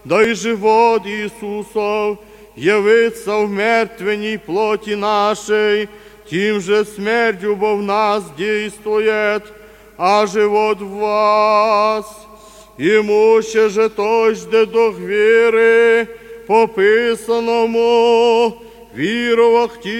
да и живот Иисусов явится в мертвенной плоти нашей, тем же смертью во в нас действует, а живот в вас. Имуще же тожде до веры, пописаному, вірувах ті